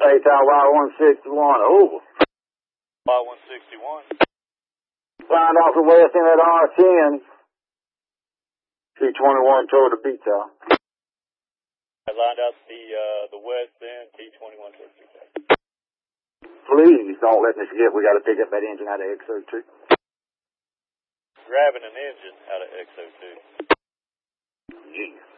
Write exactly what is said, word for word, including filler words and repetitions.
Hey, Y one sixty-one, over. Y one sixty-one. Lined off the west end at R ten. T twenty-one toward the beach, y'all. I lined out the, uh, the west end, T twenty-one toward the beach. Please don't let me forget we got to pick up that engine out of X O two. Grabbing an engine out of X O two. Yeah.